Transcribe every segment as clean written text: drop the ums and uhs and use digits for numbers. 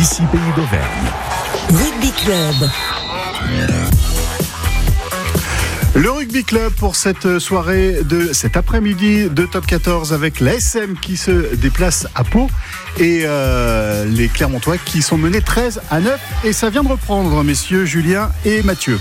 d'ici Pays d'Auvergne. Rugby Club. Le Rugby Club pour cette soirée de cet après-midi de Top 14 avec la SM qui se déplace à Pau et les Clermontois qui sont menés 13-9 et ça vient de reprendre, messieurs Julien et Mathieu.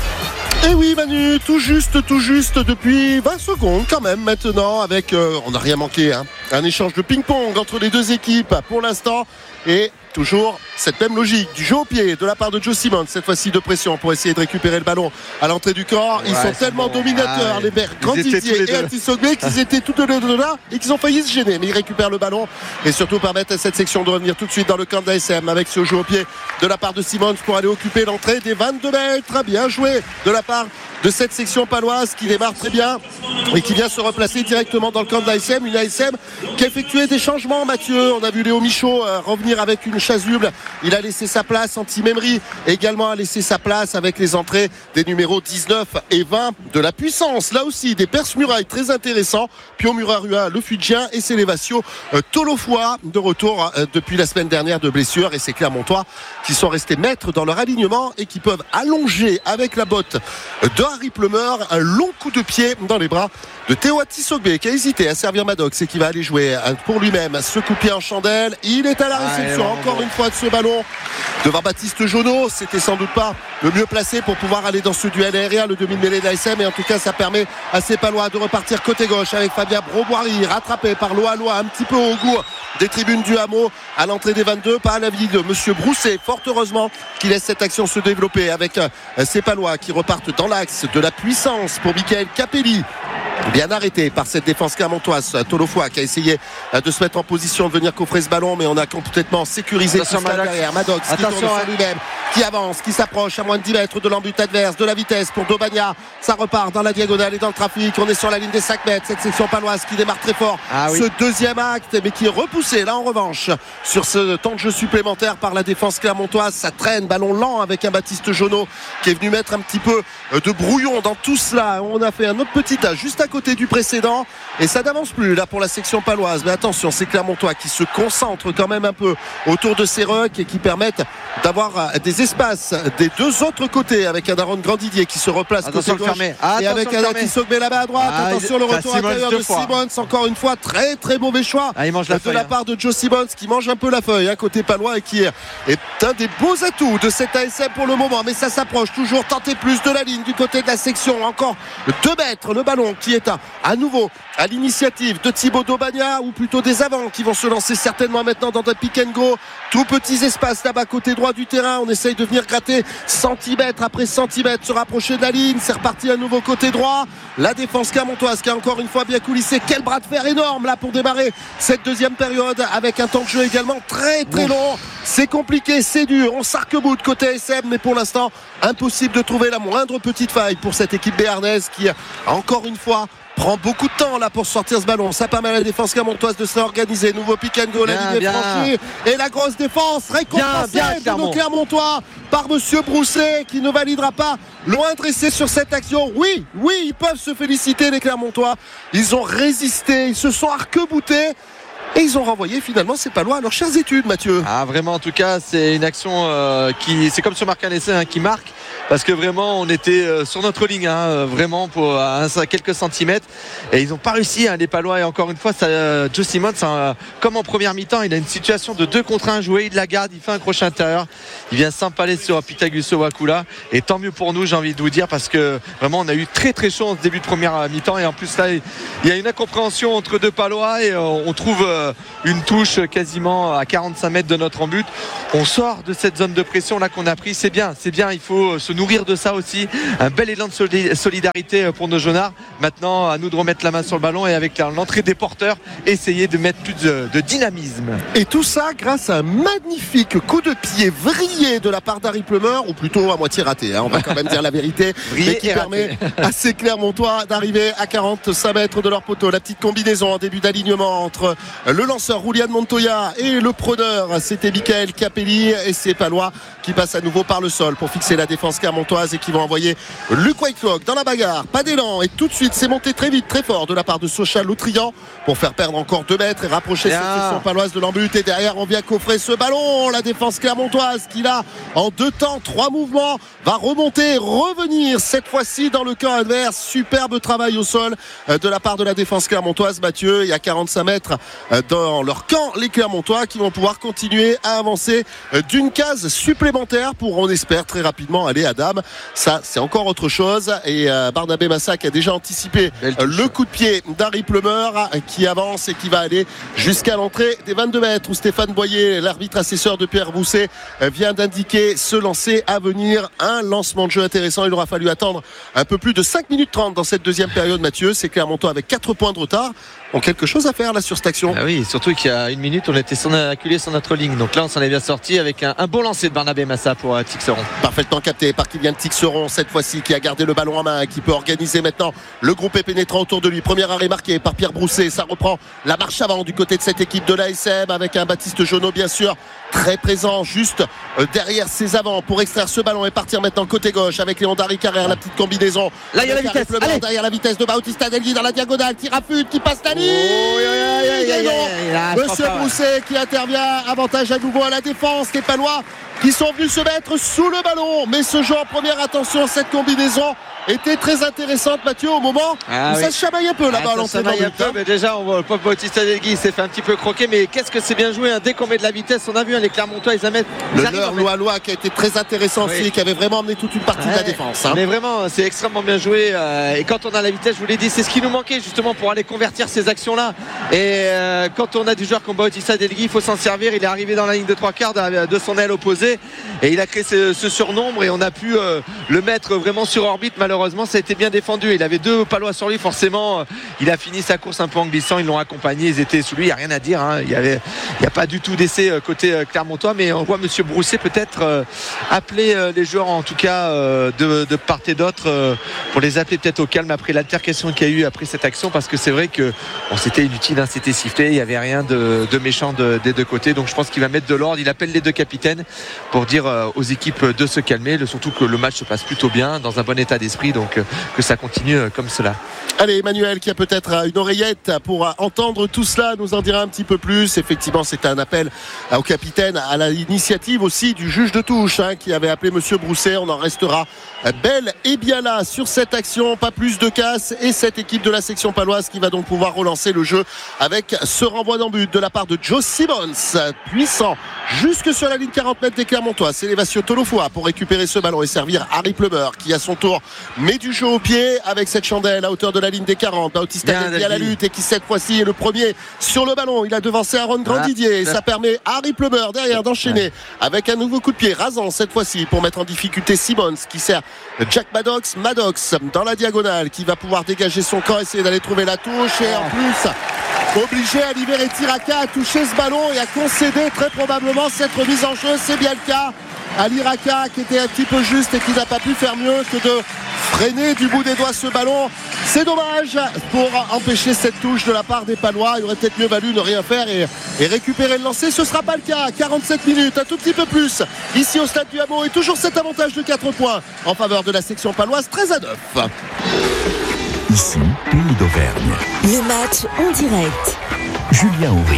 Et oui Manu, tout juste depuis 20 secondes quand même maintenant avec, on n'a rien manqué, un échange de ping-pong entre les deux équipes pour l'instant et toujours cette même logique du jeu au pied de la part de Joe Simon, cette fois-ci de pression pour essayer de récupérer le ballon à l'entrée du corps. Ils sont tellement dominateurs, les Verts, Grandidier et Antisogbe, qu'ils étaient tous les deux là et qu'ils ont failli se gêner. Mais ils récupèrent le ballon et surtout permettent à cette section de revenir tout de suite dans le camp d'ASM avec ce jeu au pied de la part de Simons pour aller occuper l'entrée des 22 mètres. Bien joué de la part de cette section paloise qui démarre très bien et qui vient se replacer directement dans le camp de l'ASM. Une ASM qui a effectué des changements, Mathieu. On a vu Léo Michaud revenir avec une chasuble. Il a laissé sa place. Anti-Memri également a laissé sa place avec les entrées des numéros 19 et 20 de la puissance. Là aussi, des perce-murailles très intéressants. Pio Murarua, le Fudjien et Célévatio Tolofoa de retour depuis la semaine dernière de blessure. Et c'est Clermontois qui sont restés maîtres dans leur alignement et qui peuvent allonger avec la botte de Harry Plummer un long coup de pied dans les bras de Théo Atisogbe qui a hésité à servir Maddox et qui va aller jouer pour lui-même ce coup de pied en chandelle. Il est à la réception encore une fois de ce ballon devant Baptiste Jonot. C'était sans doute pas le mieux placé pour pouvoir aller dans ce duel aérien, le demi-mêlée de l'ASM, et en tout cas ça permet à ces Palois de repartir côté gauche avec Fabien Broboiry rattrapé par Loa un petit peu au goût des tribunes du Hameau à l'entrée des 22, pas à l'avis de Monsieur Brousset, fort heureusement qui laisse cette action se développer avec ces Palois qui repartent dans l'axe de la puissance pour Michael Capelli. Bien arrêté par cette défense clermontoise. Tolofoa qui a essayé de se mettre en position de venir coffrer ce ballon, mais on a complètement sécurisé tout ça derrière. Maddox qui tourne sur lui-même, qui avance, qui s'approche à moins de 10 mètres de l'embut adverse, de la vitesse pour Dobagna. Ça repart dans la diagonale et dans le trafic. On est sur la ligne des 5 mètres. Cette section paloise qui démarre très fort. Ce deuxième acte, mais qui est repoussé là en revanche sur ce temps de jeu supplémentaire par la défense clermontoise. Ça traîne, ballon lent avec un Baptiste Jonot qui est venu mettre un petit peu de brouillon dans tout cela. On a fait un autre petit tas juste à côté du précédent et ça n'avance plus là pour la section paloise. Mais attention, c'est Clermontois qui se concentre quand même un peu autour de ces rucks et qui permettent d'avoir des espaces des deux autres côtés avec un Aaron Grandidier qui se replace côté gauche et avec un Atisogbe là-bas à droite. Attention, le retour intérieur de Simons, encore une fois très très mauvais choix de la part de Joe Simons qui mange un peu la feuille côté palois et qui est un des beaux atouts de cette ASM pour le moment. Mais ça s'approche toujours, tenter plus de la ligne du côté de la section, encore 2 mètres le ballon qui est à nouveau à l'initiative de Thibaut Dobagna, ou plutôt des avants qui vont se lancer certainement maintenant dans un pick and go. Tout petits espaces là-bas côté droit du terrain. On essaye de venir gratter centimètre après centimètre, se rapprocher de la ligne. C'est reparti à nouveau côté droit. La défense clermontoise qui a encore une fois bien coulissé. Quel bras de fer énorme là pour démarrer cette deuxième période avec un temps de jeu également très très long. C'est compliqué, c'est dur. On s'arc-boute côté SM, mais pour l'instant impossible de trouver la moindre petite faille pour cette équipe béarnaise qui encore une fois prend beaucoup de temps là pour sortir ce ballon. Ça permet à la défense clermontoise de se réorganiser. Nouveau pick and go, la ligne est franchie et la grosse défense récompensée de nos Clermontois par Monsieur Brousset qui ne validera pas le moindre essai sur cette action. Oui, ils peuvent se féliciter les Clermontois. Ils ont résisté, ils se sont arc-boutés. Et ils ont renvoyé finalement ces Palois à leurs chères études, Mathieu. Vraiment, en tout cas, c'est une action c'est comme sur marquer un essai qui marque. Parce que vraiment, on était sur notre ligne, vraiment pour quelques centimètres. Et ils n'ont pas réussi, les Palois. Et encore une fois, Joe Simons, comme en première mi-temps, il a une situation de 2 contre 1 joué. Il la garde, il fait un crochet intérieur. Il vient s'empaler sur Pitaguso Wakula. Et tant mieux pour nous, j'ai envie de vous dire, parce que vraiment, on a eu très très chaud en ce début de première mi-temps. Et en plus, là, il y a une incompréhension entre 2 Palois. Et on trouve une touche quasiment à 45 mètres de notre embut. On sort de cette zone de pression là qu'on a pris. C'est bien. Il faut se nourrir de ça aussi. Un bel élan de solidarité pour nos jaunards. Maintenant, à nous de remettre la main sur le ballon et avec l'entrée des porteurs, essayer de mettre plus de dynamisme. Et tout ça grâce à un magnifique coup de pied vrillé de la part d'Harry Plummer, ou plutôt à moitié raté, on va quand même dire la vérité, mais qui permet à ces Clermontois d'arriver à 45 mètres de leur poteau. La petite combinaison en début d'alignement entre le lanceur Julian Montoya et le preneur c'était Michael Capelli, et c'est Palois qui passe à nouveau par le sol pour fixer la défense clermontoise et qui vont envoyer Luc Whitelock dans la bagarre. Pas d'élan, et tout de suite c'est monté très vite, très fort de la part de Sochal Loutrian pour faire perdre encore 2 mètres et rapprocher cette section paloise de l'embut. Et derrière on vient coffrer ce ballon, la défense clermontoise qui là en 2 temps 3 mouvements va remonter, revenir cette fois-ci dans le camp adverse. Superbe travail au sol de la part de la défense clermontoise. Mathieu, il y a 45 mètres dans leur camp, les Clermontois qui vont pouvoir continuer à avancer d'une case supplémentaire pour, on espère, très rapidement aller à Dame. Ça c'est encore autre chose, et Barnabé Massac a déjà anticipé le coup de pied d'Harry Plumeur qui avance et qui va aller jusqu'à l'entrée des 22 mètres où Stéphane Boyer, l'arbitre assesseur de Pierre Bousset, vient d'indiquer ce lancer à venir. Un lancement de jeu intéressant. Il aura fallu attendre un peu plus de 5 minutes 30 dans cette deuxième période. Mathieu, c'est Clermontois avec 4 points de retard ont quelque chose à faire là sur cette action. Ah oui, surtout qu'il y a 1 minute on était acculé sur notre ligne, donc là on s'en est bien sorti avec un beau lancer de Barnabé Massa pour Tixeron. Parfaitement capté par Kylian Tixeron cette fois-ci, qui a gardé le ballon en main, qui peut organiser maintenant le groupe est pénétrant autour de lui. Premier arrêt marqué par Pierre Brousset, ça reprend la marche avant du côté de cette équipe de l'ASM avec un Baptiste Jonot bien sûr très présent juste derrière ses avants pour extraire ce ballon et partir maintenant côté gauche avec Léon Dari Carrère, la petite combinaison. Là il y a la vitesse, derrière la vitesse de Bautista Delgui dans la diagonale, qui rafute, qui passe la ligne. Monsieur Brousset qui intervient, avantage à nouveau à la défense, les Palois qui sont venus se mettre sous le ballon, mais ce jeu en première, attention, cette combinaison était très intéressante, Mathieu, au moment où ça se chamaille un peu là-bas à l'entrée. Mais déjà on voit le pauvre Bautista Delgui s'est fait un petit peu croquer, mais qu'est-ce que c'est bien joué, hein. Dès qu'on met de la vitesse, on a vu les Clermontois, ils amènent le leurre Loa qui a été très intéressant aussi, qui avait vraiment amené toute une partie de la défense, hein. Mais vraiment c'est extrêmement bien joué, et quand on a la vitesse, je vous l'ai dit, c'est ce qui nous manquait justement pour aller convertir ces actions là, et quand on a du joueur comme Bautista Delgui, il faut s'en servir. Il est arrivé dans la ligne de 3/4 de son aile opposée et il a créé ce surnombre, et on a pu le mettre vraiment sur orbite. Malheureusement ça a été bien défendu, il avait 2 Palois sur lui, forcément il a fini sa course un peu en glissant, ils l'ont accompagné, ils étaient sous lui, il n'y a rien à dire, hein. Il n'y a pas du tout d'essai côté Clermontois, mais on voit monsieur Brousset peut-être appeler les joueurs en tout cas de part et d'autre pour les appeler peut-être au calme après l'altercation qu'il y a eu après cette action, parce que c'est vrai que c'était inutile, hein, c'était sifflé, il n'y avait rien de méchant des deux côtés, donc je pense qu'il va mettre de l'ordre. Il appelle les 2 capitaines pour dire aux équipes de se calmer, surtout que le match se passe plutôt bien, dans un bon état d'esprit, donc que ça continue comme cela. Allez, Emmanuel qui a peut-être une oreillette pour entendre tout cela nous en dira un petit peu plus. Effectivement, c'était un appel au capitaine, à l'initiative aussi du juge de touche, hein, qui avait appelé monsieur Brousset. On en restera bel et bien là sur cette action, pas plus de casse, et cette équipe de la section paloise qui va donc pouvoir relancer le jeu avec ce renvoi d'en but de la part de Joe Simmons, puissant jusque sur la ligne 40 mètres des Clermontois. C'est Lévasio Tolofoa pour récupérer ce ballon et servir Harry Plumeur, qui à son tour met du jeu au pied avec cette chandelle à hauteur de la ligne des 40. Bautista Delgui à la lutte, et qui cette fois-ci est le premier sur le ballon. Il a devancé Aaron Grandidier, et ça permet à Harry Plumeur derrière d'enchaîner avec un nouveau coup de pied rasant cette fois-ci pour mettre en difficulté Simmons, qui sert Jack Maddox dans la diagonale, qui va pouvoir dégager son camp, essayer d'aller trouver la touche, et en plus obligé à libérer Tiraka à toucher ce ballon et à concéder très probablement cette remise en jeu. C'est bien le cas. Ali Raka qui était un petit peu juste et qui n'a pas pu faire mieux que de freiner du bout des doigts ce ballon. C'est dommage pour empêcher cette touche de la part des Palois. Il aurait peut-être mieux valu ne rien faire et récupérer le lancer. Ce ne sera pas le cas. 47 minutes, un tout petit peu plus ici au stade du Hameau, et toujours cet avantage de 4 points en faveur de la section paloise, 13-9. Ici, Pays d'Auvergne. Le match en direct. Julien Horry.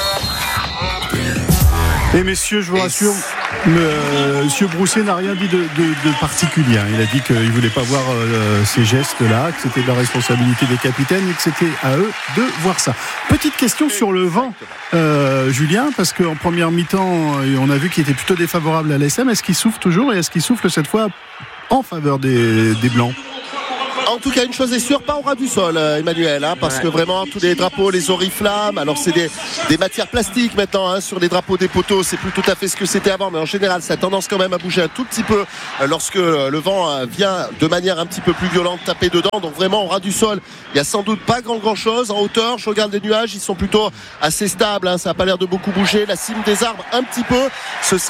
Et messieurs, je vous rassure, monsieur Brousset n'a rien dit de particulier. Il a dit qu'il ne voulait pas voir ces gestes-là, que c'était de la responsabilité des capitaines et que c'était à eux de voir ça. Petite question sur le vent, Julien, parce qu'en première mi-temps, on a vu qu'il était plutôt défavorable à l'ASM. Est-ce qu'il souffle toujours, et est-ce qu'il souffle cette fois en faveur des Blancs? En tout cas, une chose est sûre, pas au ras du sol, Emmanuel, hein, parce que vraiment tous les drapeaux, les oriflammes, alors c'est des matières plastiques maintenant, hein, sur les drapeaux des poteaux, c'est plus tout à fait ce que c'était avant, mais en général ça a tendance quand même à bouger un tout petit peu lorsque le vent vient de manière un petit peu plus violente taper dedans. Donc vraiment au ras du sol, il n'y a sans doute pas grand chose. En hauteur, je regarde les nuages, ils sont plutôt assez stables, hein, ça n'a pas l'air de beaucoup bouger. La cime des arbres un petit peu, ce serait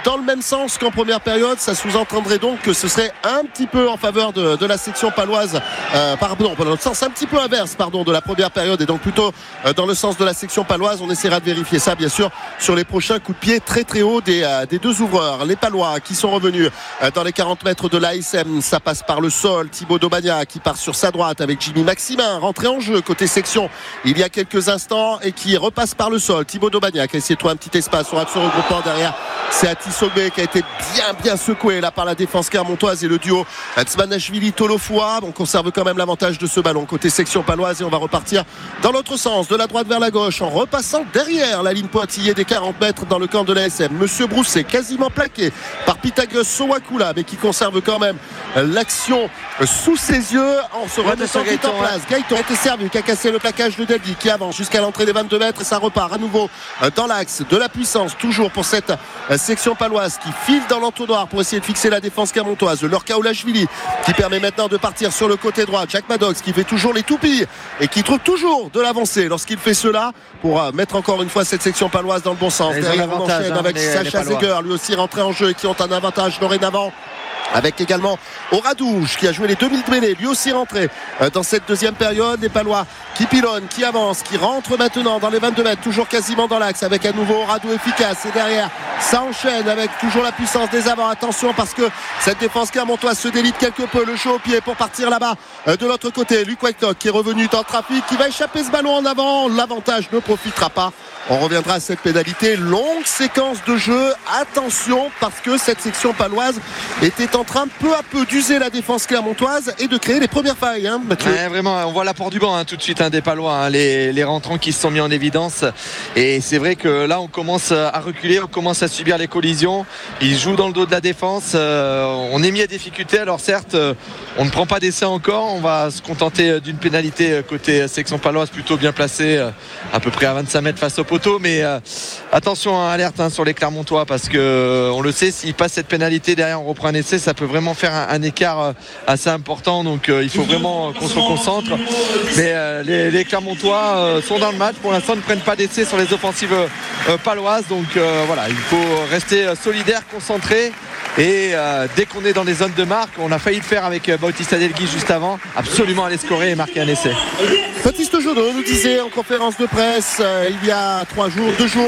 dans le même sens qu'en première période. Ça sous-entendrait donc que ce serait un petit peu en faveur de la section paloise, pardon, dans le sens un petit peu inverse de la première période, et donc plutôt dans le sens de la section paloise. On essaiera de vérifier ça bien sûr sur les prochains coups de pied très très hauts des deux ouvreurs. Les Palois qui sont revenus dans les 40 mètres de l'ASM, ça passe par le sol. Thibaut Daubagna qui part sur sa droite avec Jimmy Maximin, rentré en jeu côté section il y a quelques instants, et qui repasse par le sol. Thibaut Daubagna qui a essayé de trouver un petit espace sur axe regroupant derrière. C'est Atisogbe qui a été bien secoué là par la défense clermontoise, et le duo Tsmanashvili-Tolofoa. On conserve quand même l'avantage de ce ballon côté section paloise, et on va repartir dans l'autre sens, de la droite vers la gauche, en repassant derrière la ligne pointillée des 40 mètres dans le camp de l'ASM. Monsieur Brousset quasiment plaqué par Pythagoras Sowakula, mais qui conserve quand même l'action sous ses yeux en se remettant vite en place. Gaëtan a été servi, qui a cassé le plaquage de Deldi, qui avance jusqu'à l'entrée des 22 mètres, et ça repart à nouveau dans l'axe de la puissance, toujours pour cette section paloise qui file dans l'entonnoir pour essayer de fixer la défense clermontoise. Lorca Oulachvili qui permet maintenant de partir sur le côté droit. Jack Maddox qui fait toujours les toupies et qui trouve toujours de l'avancée lorsqu'il fait cela pour mettre encore une fois cette section paloise dans le bon sens. Derrière, on enchaîne avec Sacha Zeger, lui aussi rentré en jeu, et qui ont un avantage dorénavant, avec également Oradouche qui a joué les 2000 de mêlée, lui aussi rentré dans cette deuxième période. Les Palois qui pilonnent, qui avancent, qui rentrent maintenant dans les 22 mètres, toujours quasiment dans l'axe, avec à nouveau Oradou efficace, et derrière ça enchaîne avec toujours la puissance des avants. Attention, parce que cette défense clermontoise se délite quelque peu, le jeu au pied pour partir là-bas de l'autre côté. Luc Wacknock qui est revenu dans le trafic, qui va échapper ce ballon en avant. L'avantage ne profitera pas. On reviendra à cette pénalité. Longue séquence de jeu. Attention, parce que cette section paloise était en train peu à peu d'user la défense clermontoise et de créer les premières failles, Mathieu. Ouais, vraiment, on voit l'apport du banc tout de suite des Palois, les rentrants qui se sont mis en évidence, et c'est vrai que là on commence à reculer, on commence à subir les collisions. Ils jouent dans le dos de la défense, on est mis à difficulté. Alors certes, on ne prend pas d'essai encore, on va se contenter d'une pénalité côté section paloise, plutôt bien placée, à peu près à 25 mètres face au poteau, mais attention, alerte sur les Clermontois, parce que on le sait, s'ils passent cette pénalité, derrière on reprend un essai, ça peut vraiment faire un écart assez important. Donc il faut vraiment qu'on se concentre, mais les Clermontois sont dans le match pour l'instant, ne prennent pas d'essai sur les offensives paloises. Donc voilà, il faut rester solidaire, concentré. Et dès qu'on est dans les zones de marque, on a failli le faire avec Bautista Delgui juste avant, absolument aller scorer et marquer un essai. Baptiste Jodot nous disait en conférence de presse il y a 2 jours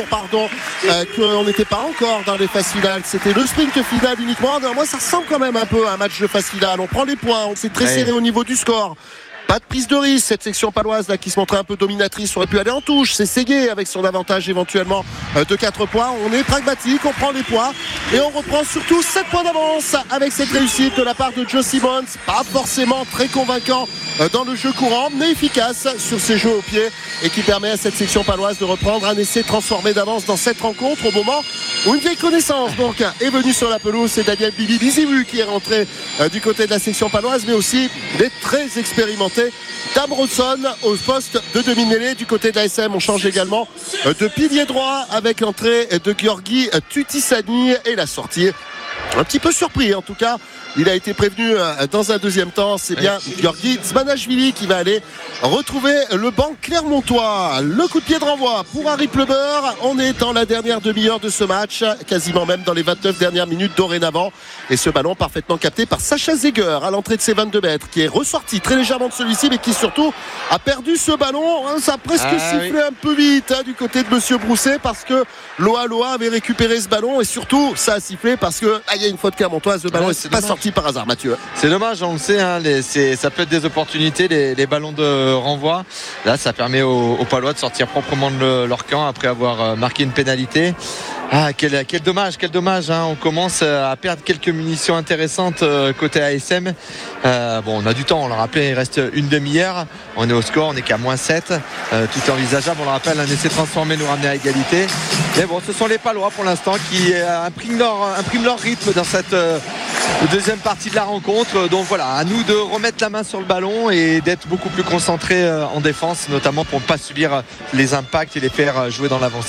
qu'on n'était pas encore dans les phases finales, c'était le sprint final uniquement. Alors moi ça ressemble quand même un peu à un match de phase finale, on prend les points, c'est très serré au niveau du score. Pas de prise de risque, cette section paloise là qui se montrait un peu dominatrice aurait pu aller en touche. C'est Ségué avec son avantage éventuellement de 4 points. On est pragmatique, on prend les points et on reprend surtout 7 points d'avance avec cette réussite de la part de Joe Simmons. Pas forcément très convaincant dans le jeu courant, mais efficace sur ses jeux au pied, et qui permet à cette section paloise de reprendre un essai transformé d'avance dans cette rencontre, au moment où une vieille connaissance donc est venue sur la pelouse. C'est Daniel Bibi-Bizibu qui est rentré du côté de la section paloise, mais aussi des très expérimentés Dambrosson au poste de demi-mêlée. Du côté de l'ASM, on change également de pilier droit avec l'entrée de Giorgi Tutissani et la sortie. Un petit peu surpris en tout cas. Il a été prévenu dans un deuxième temps. C'est bien Giorgi Tsmanashvili qui va aller retrouver le banc clermontois. Le coup de pied de renvoi pour Harry Plumeur. On est dans la dernière demi-heure de ce match, quasiment même dans les 29 dernières minutes dorénavant. Et ce ballon parfaitement capté par Sacha Zeger à l'entrée de ses 22 mètres, qui est ressorti très légèrement de celui-ci, mais qui surtout a perdu ce ballon. Ça a presque sifflé un peu vite du côté de Monsieur Brousset, parce que Loa avait récupéré ce ballon, et surtout ça a sifflé parce que il y a une faute clermontoise. Le ballon n'est pas sorti par hasard, Mathieu. C'est dommage, on le sait, ça peut être des opportunités, les ballons de renvoi. Là ça permet aux Palois de sortir proprement de leur camp après avoir marqué une pénalité. Quel dommage, on commence à perdre quelques munitions intéressantes côté ASM. On a du temps, on le rappelle, il reste une demi-heure, on est au score, on n'est qu'à -7, tout est envisageable. On le rappelle, un essai transformé nous ramener à égalité, mais bon, ce sont les Palois pour l'instant qui impriment leur rythme dans cette deuxième partie de la rencontre. Donc voilà, à nous de remettre la main sur le ballon et d'être beaucoup plus concentrés en défense, notamment pour ne pas subir les impacts et les faire jouer dans l'avancée.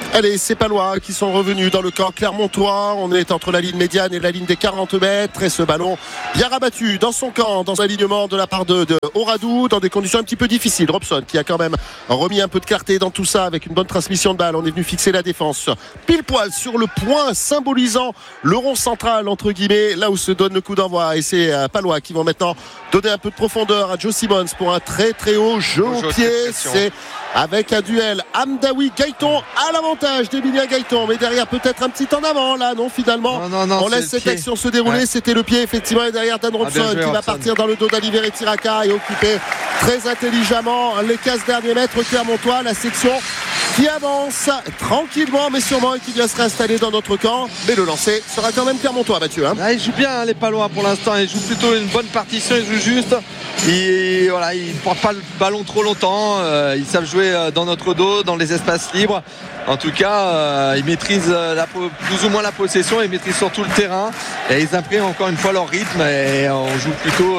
Allez, c'est Palois qui sont revenus dans le camp clermontois. On est entre la ligne médiane et la ligne des 40 mètres. Et ce ballon bien rabattu dans son camp, dans un alignement de la part de Auradou, dans des conditions un petit peu difficiles. Robson qui a quand même remis un peu de clarté dans tout ça avec une bonne transmission de balle. On est venu fixer la défense pile poil sur le point symbolisant le rond central, entre guillemets, là où se donne le coup d'envoi. Et c'est Palois qui vont maintenant donner un peu de profondeur à Joe Simmons pour un très très haut jeu au pied. C'est avec un duel Hamdaoui-Gaëton à l'avantage d'Emilien Gaëton, mais derrière peut-être un petit en avant là, non finalement non, on laisse cette action se dérouler, c'était le pied effectivement, et derrière Dan Robson qui va partir dans le dos d'Aliveré Tiraka et occuper très intelligemment les 15 derniers mètres clermontois. La section qui avance tranquillement mais sûrement et qui vient se réinstaller dans notre camp, mais le lancer sera quand même clermontois, Mathieu. Ils jouent bien les Palois pour l'instant, ils jouent plutôt une bonne partition, ils jouent juste. Ils ne portent pas le ballon trop longtemps, ils savent jouer dans notre dos, dans les espaces libres. En tout cas, ils maîtrisent plus ou moins la possession, ils maîtrisent surtout le terrain et ils impriment encore une fois leur rythme et on joue plutôt,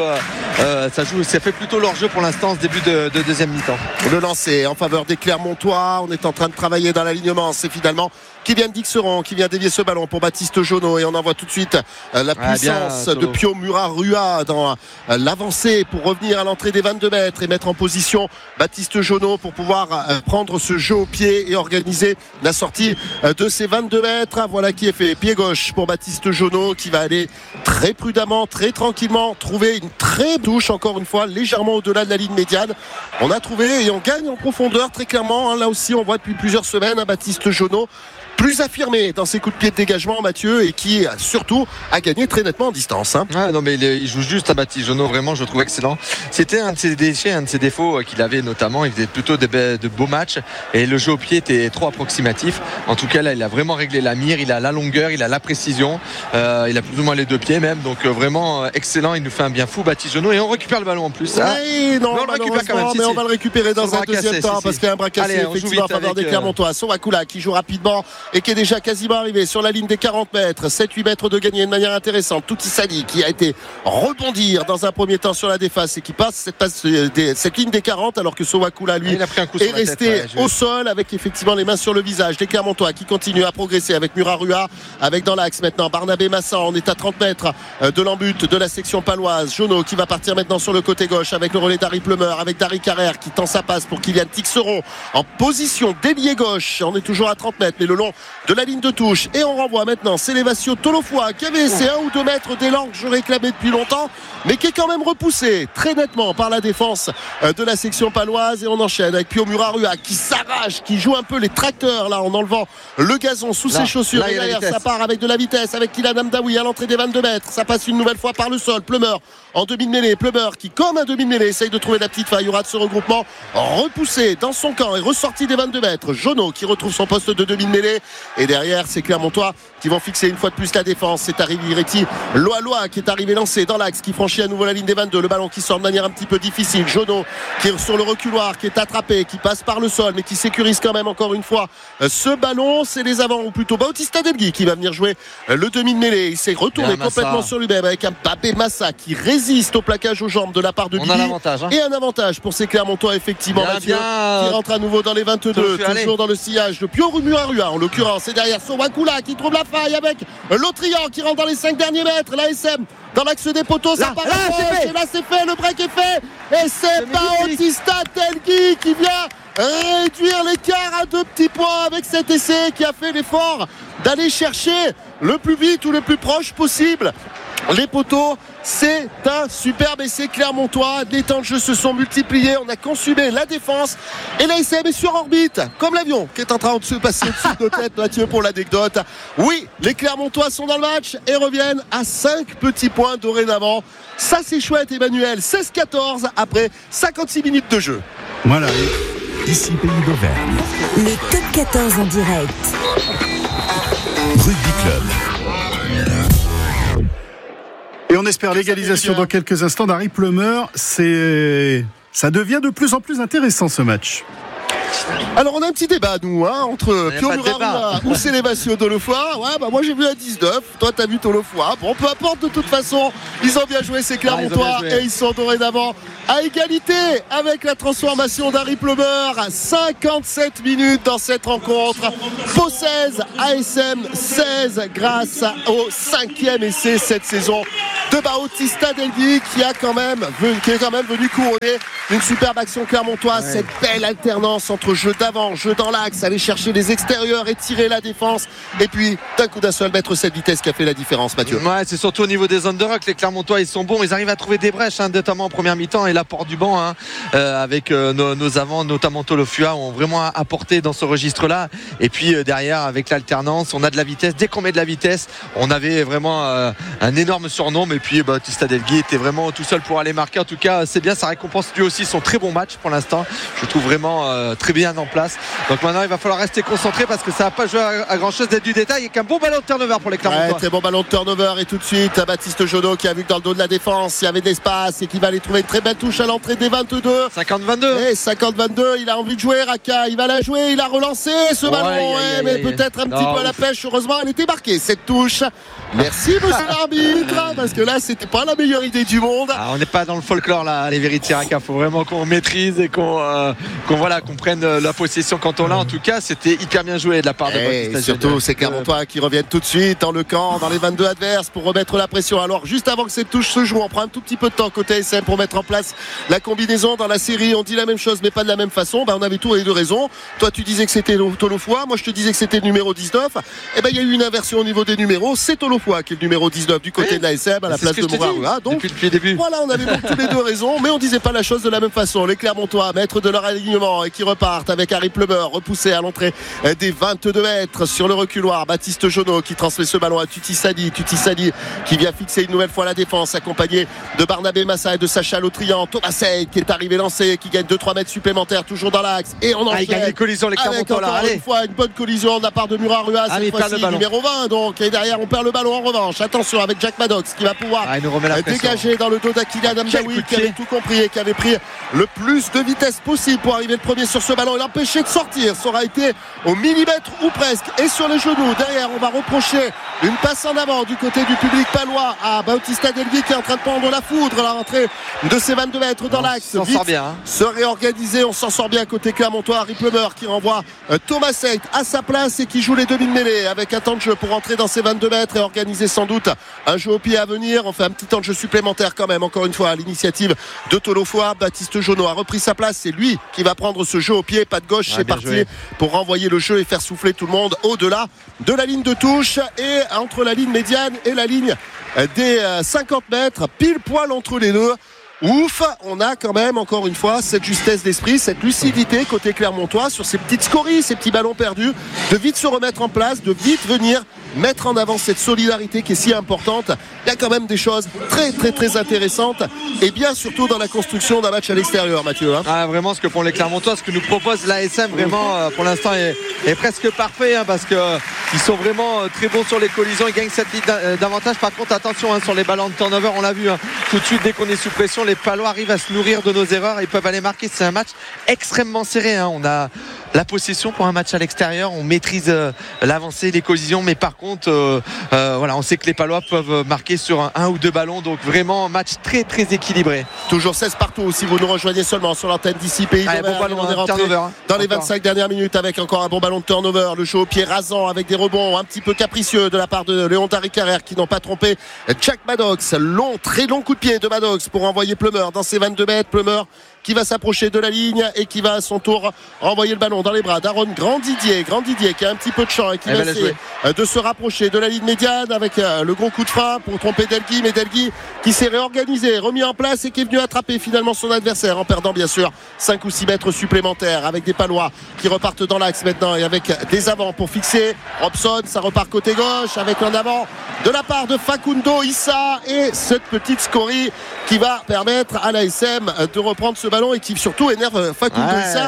ça fait plutôt leur jeu pour l'instant, ce début de deuxième mi-temps. Le lancer en faveur des Clermontois, on est en train de travailler dans l'alignement, c'est finalement Kylian Dixeron qui vient dévier ce ballon pour Baptiste Jonot et on envoie tout de suite la puissance de Pio Murat-Rua dans l'avancée pour revenir à l'entrée des 22 mètres et mettre en position Baptiste Jonot pour pouvoir prendre ce jeu au pied et organiser la sortie de ces 22 mètres. Voilà qui est fait, pied gauche pour Baptiste Jonot qui va aller très prudemment, très tranquillement trouver une très touche, encore une fois légèrement au-delà de la ligne médiane. On a trouvé et on gagne en profondeur très clairement, là aussi on voit depuis plusieurs semaines Baptiste Jonot plus affirmé dans ses coups de pied de dégagement, Mathieu, et qui surtout a gagné très nettement en distance. Non mais il joue juste à Baptiste Jonot, vraiment je le trouve excellent. C'était un de ses déchets, un de ses défauts qu'il avait notamment. Il faisait plutôt de beaux matchs et le jeu au pied était trop approximatif. En tout cas là il a vraiment réglé la mire, il a la longueur, il a la précision, il a plus ou moins les deux pieds même, donc vraiment excellent. Il nous fait un bien fou Baptiste Jonot et on récupère le ballon en plus. Oui, non, on le récupère quand même, mais on va le récupérer dans un deuxième temps parce qu'il y a un bras cassé effectivement en faveur des Clermontois. Sowakula qui joue rapidement et qui est déjà quasiment arrivé sur la ligne des 40 mètres, 7-8 mètres de gagné de manière intéressante. Touti Sali qui a été rebondir dans un premier temps sur la défense et qui passe cette ligne des 40 alors que Sowakula lui est resté au sol avec effectivement les mains sur le visage. Des Clermontois qui continuent à progresser avec Murat-Rua, avec dans l'axe maintenant Barnabé Massan. On est à 30 mètres de l'embut de la section paloise. Jonot qui va partir maintenant sur le côté gauche avec le relais d'Harry Plumeur, avec Dari Carrère qui tend sa passe pour Kylian Tixeron en position d'ailier gauche. On est toujours à 30 mètres mais le long de la ligne de touche et on renvoie maintenant Célévatio Tolofoa qui avait ces 1 ou 2 mètres d'élan que je réclamais depuis longtemps mais qui est quand même repoussé très nettement par la défense de la section paloise. Et on enchaîne avec Pio Murat-Rua qui s'arrache, qui joue un peu les tracteurs là en enlevant le gazon sous ses chaussures et derrière ça part avec de la vitesse avec Kylian Hamdaoui à l'entrée des 22 mètres. Ça passe une nouvelle fois par le sol. Plumeur en demi de mêlée, Plumeur qui comme un demi de mêlée essaye de trouver la petite faille. Il y aura de ce regroupement repoussé dans son camp et ressorti des 22 mètres. Jonot qui retrouve son poste de demi de mêlée et derrière c'est Clermontois qui vont fixer une fois de plus la défense. C'est Arrivireti Loa qui est arrivé lancé dans l'axe, qui franchit à nouveau la ligne des 22. Le ballon qui sort de manière un petit peu difficile. Jonot qui est sur le reculoir, qui est attrapé, qui passe par le sol mais qui sécurise quand même encore une fois ce ballon. C'est les avants, ou plutôt Bautista Delgui qui va venir jouer le demi de mêlée. Il s'est retourné complètement sur lui-même avec un Mbappé Massa qui résiste au plaquage aux jambes de la part de Billy. Et un avantage pour ces Clermontois effectivement, Mathieu, qui rentre à nouveau dans les 22, toujours dans le sillage de Pio Murat-Rua en l'occurrence. C'est derrière Sowakula qui trouve la faille avec l'Autrian qui rentre dans les 5 derniers mètres. La SM dans l'axe des poteaux, ça part et là c'est fait, le break est fait et c'est Bautista Delgui qui vient réduire l'écart à 2 petits points avec cet essai, qui a fait l'effort d'aller chercher le plus vite ou le plus proche possible les poteaux. C'est un superbe essai clermontois. Les temps de jeu se sont multipliés, on a consumé la défense et l'ASM est sur orbite comme l'avion qui est en train de se passer au-dessus de nos têtes. Mathieu, pour l'anecdote, oui, les Clermontois sont dans le match et reviennent à 5 petits points dorénavant. Ça c'est chouette, Emmanuel. 16-14 après 56 minutes de jeu. Voilà, ici Pays d'Auvergne. Le top 14 en direct. Rugby Club. Et on espère l'égalisation dans quelques instants d'Harry Plumeur. Ça devient de plus en plus intéressant ce match. Alors on a un petit débat nous entre Pio Murarua ou Célébastien Tolofoy. Moi j'ai vu un 19, toi t'as vu Tolofoy. Bon, peu importe, de toute façon ils ont bien joué ces Clermontois et ils sont dorénavant à égalité avec la transformation d'Harry Plummer. 57 minutes dans cette rencontre. Pau 16, ASM 16 grâce au 5e essai cette saison de Bautista Delgui qui est quand même venu couronner une superbe action clermontoise. Cette belle alternance entre jeu d'avant, jeu dans l'axe, aller chercher les extérieurs et tirer la défense, et puis d'un coup d'un seul mettre cette vitesse qui a fait la différence, Mathieu. Ouais, c'est surtout au niveau des zones de ruck, les Clermontois ils sont bons, ils arrivent à trouver des brèches, notamment en première mi-temps, et l'apport du banc avec nos avants, notamment Tolofoy, ont vraiment apporté dans ce registre là. Et puis derrière avec l'alternance, on a de la vitesse. Dès qu'on met de la vitesse, on avait vraiment un énorme surnombre, et puis Bautista Delgui était vraiment tout seul pour aller marquer. En tout cas c'est bien, ça récompense lui aussi son très bon match pour l'instant, je trouve vraiment très bien en place. Donc maintenant il va falloir rester concentré parce que ça va pas jouer à grand chose d'être du détail, et qu'un bon ballon de turnover pour les Clermontois. Très bon ballon de turnover, et tout de suite Baptiste Jonot qui a vu que dans le dos de la défense il y avait de l'espace et qui va aller trouver une très belle touche à l'entrée des 22. 50-22. Et 50-22, il a envie de jouer, Raka, il va la jouer, il a relancé ce ballon, mais peut-être un petit peu à la pêche. Heureusement elle était marquée cette touche. Merci monsieur l'arbitre, parce que là c'était pas la meilleure idée du monde. On n'est pas dans le folklore là, les vérités, Raka. Faut vraiment qu'on maîtrise et qu'on prenne la possession quand on l'a. En tout cas c'était hyper bien joué de la part de Bautista. Et surtout c'est Clermontois qui reviennent tout de suite dans le camp, dans les 22 adverses pour remettre la pression. Alors juste avant que cette touche se joue, on prend un tout petit peu de temps côté SM pour mettre en place la combinaison. Dans la série on dit la même chose mais pas de la même façon. On avait tous les deux raison. Toi tu disais que c'était Tolofoy, moi je te disais que c'était le numéro 19. Et il y a eu une inversion au niveau des numéros. C'est Tolofoy qui est le numéro 19 du côté de la SM à la place de Murarua. Donc depuis le début. Voilà, on avait donc tous les deux raison, mais on disait pas la chose de la même façon. Les Clermontois, maîtres de leur alignement, et qui repartent avec Harry Plummer repoussé à l'entrée des 22 mètres sur le reculoir. Baptiste Jonot qui transmet ce ballon à Tuti Sadi qui vient fixer une nouvelle fois la défense, accompagné de Barnabé Massa et de Sacha Lautrian. Thomas Sey qui est arrivé lancé, qui gagne 2-3 mètres supplémentaires toujours dans l'axe, et on enchaîne. Il gagne les collisions, les Clermontois là. Une fois une bonne collision de la part de Murarua, cette fois-ci numéro 20 donc, et derrière on perd le ballon en revanche. Attention avec Jack Maddox qui va pouvoir dégager dans le dos d'Akilian Amdaoui qui avait tout compris et qui avait pris le plus de vitesse possible pour arriver le premier sur ce ballon et l'empêcher de sortir. Ça aura été au millimètre ou presque, et sur les genoux. Derrière on va reprocher une passe en avant du côté du public palois à Bautista Delgui qui est en train de prendre la foudre à la rentrée de ses 22 mètres dans l'axe. On s'en sort bien, se réorganiser, on s'en sort bien côté Clermontois. Harry Plummer qui renvoie Thomas Sey à sa place et qui joue les demi-mêlées avec un temps de jeu pour rentrer dans ses 22 mètres et organiser sans doute un jeu au pied à venir. On fait un petit temps de jeu supplémentaire quand même, encore une fois à l'initiative de Tolofoy. Baptiste Jonot a repris sa place, c'est lui qui va prendre ce jeu au pied, pas de gauche. C'est parti joué pour renvoyer le jeu et faire souffler tout le monde au-delà de la ligne de touche et entre la ligne médiane et la ligne des 50 mètres, pile poil entre les deux. Ouf, on a quand même encore une fois cette justesse d'esprit, cette lucidité côté Clermontois sur ces petites scories, ces petits ballons perdus, de vite se remettre en place, de vite venir mettre en avant cette solidarité qui est si importante. Il y a quand même des choses très très très intéressantes, et bien surtout dans la construction d'un match à l'extérieur, Mathieu. Vraiment ce que font les Clermontois, ce que nous propose l'ASM vraiment pour l'instant est presque parfait, parce que ils sont vraiment très bons sur les collisions, ils gagnent cette ligne d'avantage. Par contre attention sur les ballons de turnover, on l'a vu tout de suite, dès qu'on est sous pression, les Palois arrivent à se nourrir de nos erreurs et peuvent aller marquer. C'est un match extrêmement serré, on a la possession pour un match à l'extérieur, on maîtrise l'avancée, les collisions, mais par contre on sait que les Palois peuvent marquer sur un ou deux ballons, donc vraiment un match très très équilibré. Toujours 16 partout si vous nous rejoignez seulement sur l'antenne d'ici Pays d'Auvergne. Bon ballon, on est rentré dans les 25 dernières minutes avec encore un bon ballon de turnover, le jeu au pied rasant avec des rebonds un petit peu capricieux de la part de Léon Taricarer qui n'ont pas trompé Jack Maddox. Très long coup de pied de Maddox pour envoyer Plummer dans ses 22 mètres. Plummer qui va s'approcher de la ligne et qui va à son tour renvoyer le ballon dans les bras d'Aaron Grandidier qui a un petit peu de champ et qui va essayer de se rapprocher de la ligne médiane avec le gros coup de frein pour tromper Delgui, mais Delgui qui s'est réorganisé, remis en place et qui est venu attraper finalement son adversaire en perdant bien sûr 5 ou 6 mètres supplémentaires, avec des Palois qui repartent dans l'axe maintenant et avec des avants pour fixer Robson. Ça repart côté gauche avec un avant de la part de Facundo Issa et cette petite scorie qui va permettre à l'ASM de reprendre ce ballon et qui surtout énerve Facundo Issa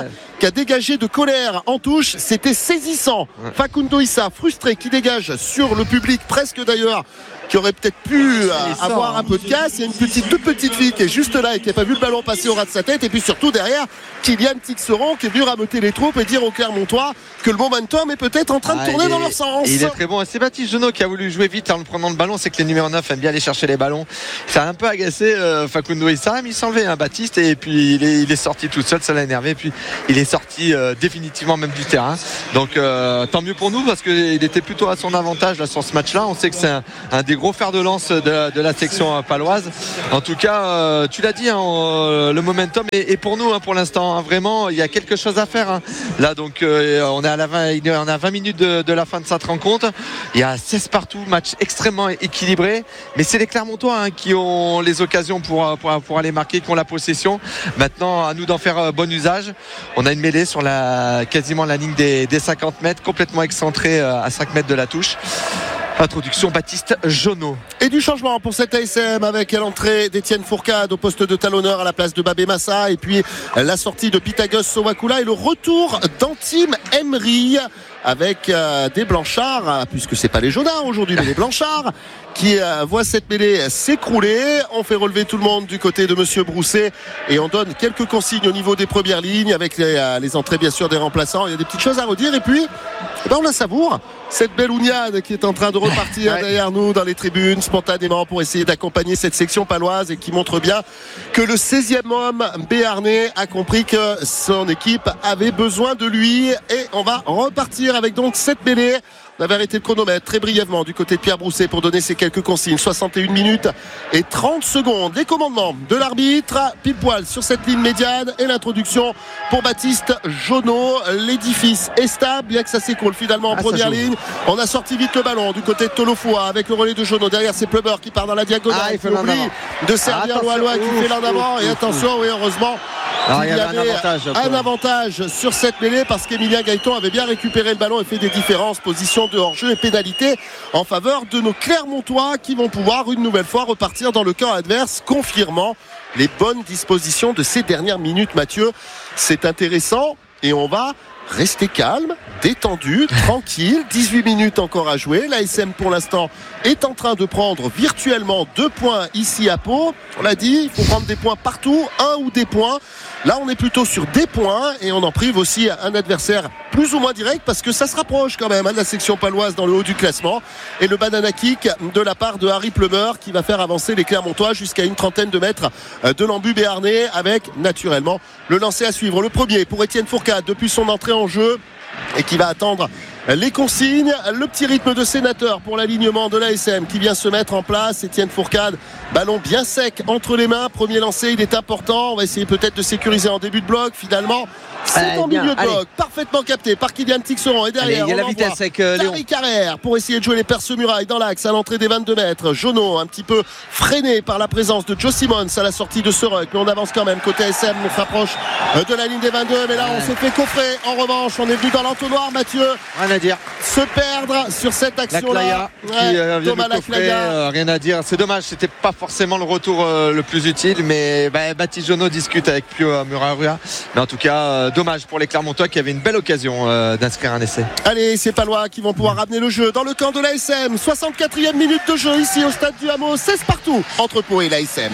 qui a dégagé de colère en touche. C'était saisissant. Facundo Issa, frustré, qui dégage sur le public, presque d'ailleurs, qui aurait peut-être pu avoir un peu de casse. Il y a toute petite fille qui est juste là et qui n'a pas vu le ballon passer au ras de sa tête. Et puis surtout derrière, Kylian Tixeron qui est venu rameuter les troupes et dire aux Clermontois que le momentum est peut-être en train de tourner dans leur sens. Il est très bon. C'est Baptiste Jonot qui a voulu jouer vite en prenant le ballon. C'est que les numéros 9 aiment bien aller chercher les ballons. Ça a un peu agacé Facundo Issa, mais il s'en levait, Baptiste, et puis il est sorti tout seul, ça l'a énervé. Puis il est sorti définitivement même du terrain. Donc tant mieux pour nous parce qu'il était plutôt à son avantage là, sur ce match-là. On sait que c'est un des gros fers de lance de la section paloise. En tout cas, tu l'as dit, le momentum est pour nous pour l'instant. Vraiment, il y a quelque chose à faire. Là, donc, on est à 20 minutes de la fin de cette rencontre. Il y a 16 partout, match extrêmement équilibré. Mais c'est les Clermontois qui ont les occasions pour aller marquer, qui ont la possession. Maintenant, à nous d'en faire bon usage. On a une mêlée sur quasiment la ligne des 50 mètres, complètement excentrée à 5 mètres de la touche. Introduction Baptiste Jonot. Et du changement pour cette ASM avec l'entrée d'Étienne Fourcade au poste de talonneur à la place de Babé Massa, et puis la sortie de Pitagos Sowakula et le retour d'Antim Emery avec des Blanchards, puisque c'est pas les Jaunards aujourd'hui mais les Blanchards qui voient cette mêlée s'écrouler. On fait relever tout le monde du côté de Monsieur Brousset et on donne quelques consignes au niveau des premières lignes avec les entrées bien sûr des remplaçants. Il y a des petites choses à redire et puis on la savoure, cette belle Ouniade qui est en train de repartir derrière nous dans les tribunes spontanément pour essayer d'accompagner cette section paloise et qui montre bien que le 16e homme béarnais a compris que son équipe avait besoin de lui. Et on va repartir avec donc cette mêlée. On avait arrêté le chronomètre très brièvement du côté de Pierre Brousset pour donner ces quelques consignes. 61 minutes et 30 secondes. Les commandements de l'arbitre, pile poil sur cette ligne médiane, et l'introduction pour Baptiste Jonot. L'édifice est stable, bien que ça s'écoule finalement en première ligne. On a sorti vite le ballon du côté de Tolofoa avec le relais de Jonot. Derrière, c'est Plumeur qui part dans la diagonale. Il oublie de servir Loalois qui fait l'en avant. Et attention, oui, heureusement, il y avait un avantage sur cette mêlée parce qu'Emilien Gaëton avait bien récupéré le ballon et fait des différences. Position de hors-jeu et pénalité en faveur de nos Clermontois qui vont pouvoir une nouvelle fois repartir dans le camp adverse, confirmant les bonnes dispositions de ces dernières minutes. Mathieu, c'est intéressant et on va rester calme, détendu, tranquille. 18 minutes encore à jouer. L'ASM pour l'instant est en train de prendre virtuellement 2 points ici à Pau. On l'a dit, il faut prendre des points partout, 1 ou des points. Là, on est plutôt sur des points et on en prive aussi un adversaire plus ou moins direct parce que ça se rapproche quand même de la section paloise dans le haut du classement. Et le banana kick de la part de Harry Plumeur qui va faire avancer les Clermontois jusqu'à une trentaine de mètres de l'embu béarnais avec naturellement le lancer à suivre. Le premier pour Étienne Fourcade depuis son entrée en jeu et qui va attendre les consignes. Le petit rythme de Sénateur pour l'alignement de l'ASM qui vient se mettre en place. Étienne Fourcade, ballon bien sec entre les mains. Premier lancé, il est important. On va essayer peut-être de sécuriser en début de bloc. Finalement, c'est en milieu de bloc. Parfaitement capté par Kylian Tixeron. Et derrière, il y a la vitesse avec Léon Carrère pour essayer de jouer les perce-murailles dans l'axe à l'entrée des 22 mètres. Jonot un petit peu freiné par la présence de Joe Simmons à la sortie de Sorek. Mais on avance quand même côté ASM. On s'approche de la ligne des 22. Mais là, on s'est fait coffrer. En revanche, on est venu dans l'entonnoir, Mathieu. Rien à dire. Se perdre sur cette action-là. Thomas Laclaya. Rien à dire. C'est dommage. C'était pas forcément le retour le plus utile. Mais Baptiste Jonot discute avec Pio Murarua. Mais en tout cas, dommage pour les Clermontois qui avaient une belle occasion d'inscrire un essai. Allez, c'est Palois qui vont pouvoir ramener le jeu dans le camp de l'ASM. 64e minute de jeu ici au stade du Hameau. 16 partout entre Pau et l'ASM.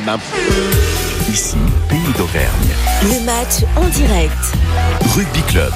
Ici, Pays d'Auvergne. Le match en direct. Rugby Club.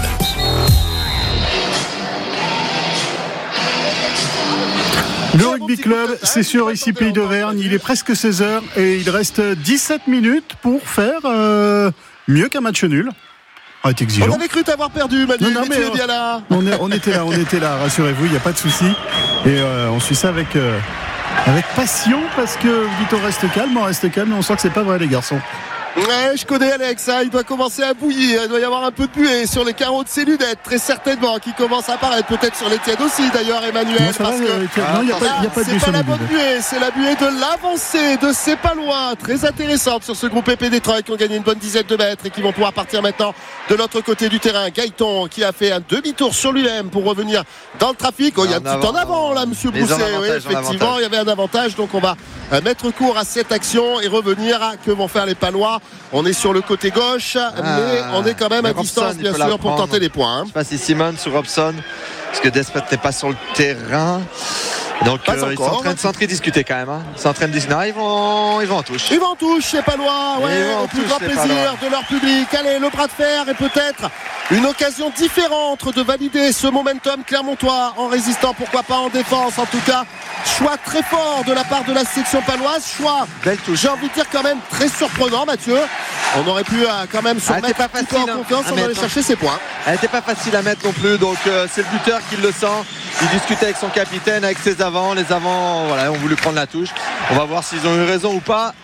Le Rugby Club, c'est sûr, ici Pays d'Auvergne. Il est presque 16h et il reste 17 minutes pour faire mieux qu'un match nul. On est exigeant. On avait cru t'avoir perdu, Manu, mais tu es bien là. On était là, rassurez-vous, il n'y a pas de souci. Et on suit ça avec passion parce que vous dites on reste calme, mais on sent que c'est pas vrai les garçons. Ouais, je connais Alex, il doit commencer à bouillir, il doit y avoir un peu de buée sur les carreaux de ses lunettes, très certainement, qui commence à apparaître, peut-être sur les tiennes aussi d'ailleurs, Emmanuel. Non, parce que il n'y a pas de buée. C'est pas la bonne buée, c'est la buée de l'avancée de ces Palois, très intéressante sur ce groupe épée Détroit qui ont gagné une bonne dizaine de mètres et qui vont pouvoir partir maintenant de l'autre côté du terrain. Gaëton qui a fait un demi-tour sur lui-même pour revenir dans le trafic. Il y a un petit en avant là, monsieur Brousset. Oui, effectivement, il y avait un avantage, donc on va mettre court à cette action et revenir à que vont faire les Palois On est sur le côté gauche, mais on est quand même à distance, bien sûr, pour tenter les points. Je ne sais pas si Simon ou Robson, parce que Despot n'est pas sur le terrain. Donc ils sont en train de s'entre-discuter quand même. Ils sont en train de dire non, ils vont en touche. Ils vont en touche, c'est pas loin. Au plus grand plaisir de leur public. Allez, le bras de fer et peut-être une occasion différente de valider ce momentum clermontois en résistant, pourquoi pas en défense. En tout cas, choix très fort de la part de la section paloise. Choix, j'ai envie de dire quand même très surprenant, Mathieu. On aurait pu quand même se remettre tout en confiance, on allait chercher ses points. Elle n'était pas facile à mettre non plus, donc c'est le buteur qui le sent. Il discutait avec son capitaine, avec ses avants. Les avants, voilà, ont voulu prendre la touche. On va voir s'ils ont eu raison ou pas.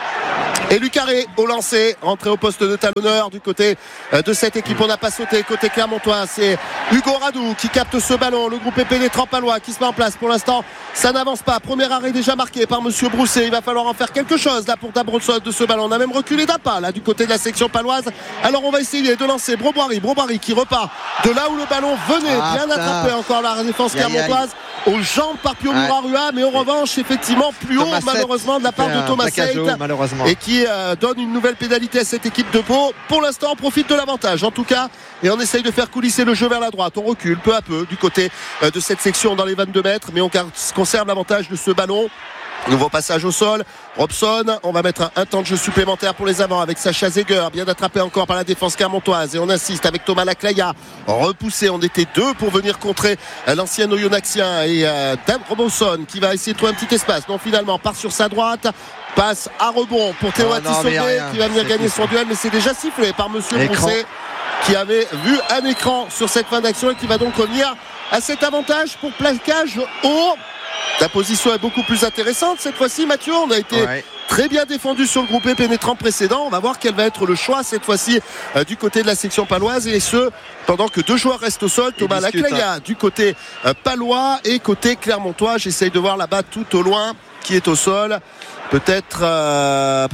Et Lucaré au lancer, rentré au poste de talonneur du côté de cette équipe. On n'a pas sauté côté clermontois. C'est Hugo Radou qui capte ce ballon. Le groupe est pénétrant palois qui se met en place. Pour l'instant, ça n'avance pas. Premier arrêt déjà marqué par Monsieur Brousset. Il va falloir en faire quelque chose là pour Dabrosson de ce ballon. On a même reculé d'un pas là du côté de la section paloise. Alors on va essayer de lancer Broboiry qui repart de là où le ballon venait. Bien attrapé encore la défense clermontoise. Aux jambes par Pio Murarua, mais en revanche effectivement plus haut malheureusement de la part de Thomas Seit, et qui donne une nouvelle pénalité à cette équipe de Pau. Pour l'instant on profite de l'avantage en tout cas, et on essaye de faire coulisser le jeu vers la droite. On recule peu à peu du côté de cette section dans les 22 mètres, mais on conserve l'avantage de ce ballon. Nouveau passage au sol, Robson, on va mettre un temps de jeu supplémentaire pour les avants avec Sacha Zeger, bien attrapé encore par la défense clermontoise, et on insiste avec Thomas Laclaya, repoussé, on était deux pour venir contrer l'ancien Oyonnaxien, et Dan Robson qui va essayer de trouver un petit espace, non finalement part sur sa droite, passe à rebond pour Théo Atissomé qui va venir gagner son duel, mais c'est déjà sifflé par Monsieur Brousset qui avait vu un écran sur cette fin d'action et qui va donc revenir à cet avantage pour plaquage haut. La position est beaucoup plus intéressante cette fois-ci, Mathieu. On a été très bien défendu sur le groupé pénétrant précédent. On va voir quel va être le choix cette fois-ci du côté de la section paloise, et ce pendant que deux joueurs restent au sol. Thomas Laclaya du côté palois et côté clermontois. J'essaye de voir là-bas tout au loin qui est au sol. Peut-être pas.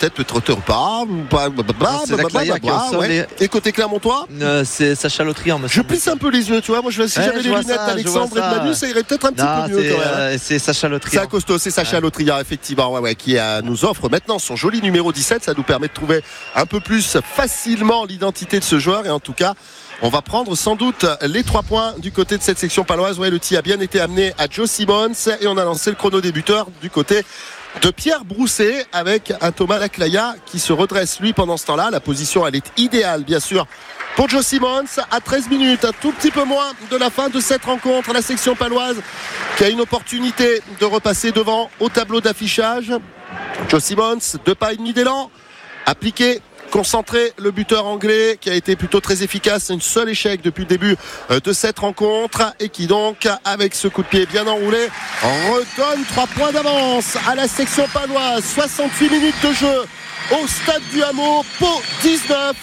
Et côté clermontois, c'est Sacha Lautrian. Je plisse un peu les yeux, tu vois. Moi, si j'avais les lunettes d'Alexandre et de Manu, ça irait peut-être un petit peu mieux quand même. C'est Sacha Lautrian. C'est costaud, c'est Sacha Lautrian, effectivement, qui nous offre maintenant son joli numéro 17. Ça nous permet de trouver un peu plus facilement l'identité de ce joueur, et en tout cas, on va prendre sans doute les 3 points du côté de cette section paloise. Le tir a bien été amené à Joe Simmons, et on a lancé le chrono débuteur du côté de Pierre Brousset avec un Thomas Laclaya qui se redresse lui pendant ce temps-là. La position elle est idéale bien sûr pour Joe Simmons à 13 minutes, un tout petit peu moins de la fin de cette rencontre. La section paloise qui a une opportunité de repasser devant au tableau d'affichage. Joe Simmons, 2 pas et demi d'élan, appliqué, concentré, le buteur anglais qui a été plutôt très efficace. Un seul échec depuis le début de cette rencontre, et qui donc avec ce coup de pied bien enroulé redonne 3 points d'avance à la section paloise. 68 minutes de jeu au stade du Hameau. Pau 19,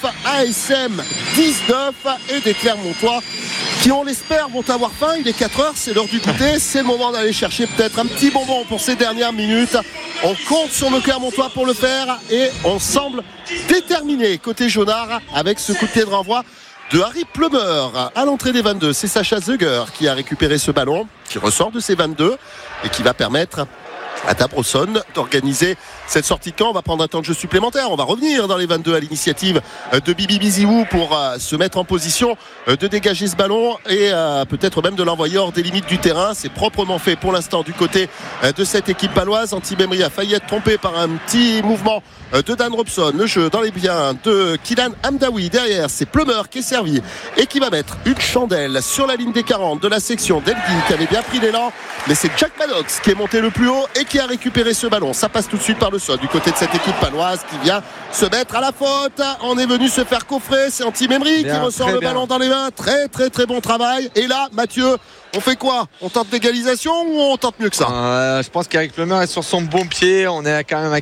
ASM 19, et des Clermontois qui, on l'espère, vont avoir faim. Il est 4h, c'est l'heure du goûter, c'est le moment d'aller chercher peut-être un petit bonbon pour ces dernières minutes. On compte sur le Clermontois pour le faire, et on semble déterminé côté jaunard avec ce coup de pied de renvoi de Harry Plummer à l'entrée des 22. C'est Sacha Zeger qui a récupéré ce ballon, qui ressort de ses 22 et qui va permettre à Dabrosson d'organiser cette sortie de camp. On va prendre un temps de jeu supplémentaire, on va revenir dans les 22 à l'initiative de Bibi Biziou pour se mettre en position de dégager ce ballon, et peut-être même de l'envoyer hors des limites du terrain. C'est proprement fait pour l'instant du côté de cette équipe paloise. Anti-Memri a failli être trompé par un petit mouvement de Dan Robson. Le jeu dans les biens de Kylian Hamdaoui. Derrière, c'est Plummer qui est servi et qui va mettre une chandelle sur la ligne des 40 de la section d'Elgui, qui avait bien pris l'élan, mais c'est Jack Maddox qui est monté le plus haut et qui a récupéré ce ballon. Ça passe tout de suite par le sol du côté de cette équipe paloise qui vient se mettre à la faute. On est venu se faire coffrer, c'est Anti-Memri qui ressort le ballon dans les mains. Très très très bon travail. Et là, Mathieu, on fait quoi? On tente l'égalisation ou on tente mieux que ça? Je pense qu'Eric Plummer est sur son bon pied. On est quand même à